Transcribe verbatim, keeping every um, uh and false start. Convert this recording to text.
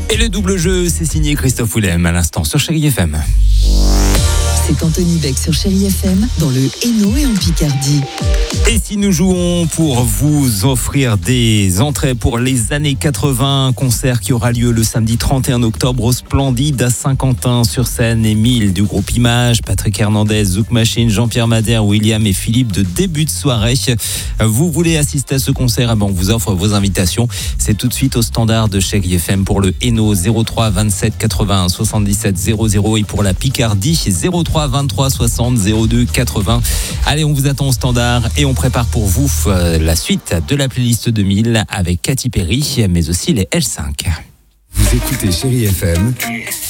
Et le double jeu, c'est signé Christophe Willem à l'instant sur Chérie F M. C'est Anthony Beck sur Chérie F M, dans le Hainaut et en Picardie. Et si nous jouons pour vous offrir des entrées pour les années quatre-vingts, concert qui aura lieu le samedi trente et un octobre au Splendide à Saint-Quentin sur scène, Émile du groupe Image, Patrick Hernandez, Zouk Machine, Jean-Pierre Madère, William et Philippe de début de soirée. Vous voulez assister à ce concert, eh ben on vous offre vos invitations. C'est tout de suite au standard de Chérie F M pour le Hainaut zéro trois vingt-sept quatre-vingts soixante-dix-sept zéro zéro et pour la Picardie zéro trois vingt-trois soixante zéro deux quatre-vingts. Allez, on vous attend au standard et on prépare pour vous euh, la suite de la playlist deux mille avec Katy Perry, mais aussi les L cinq. Vous écoutez Chérie F M.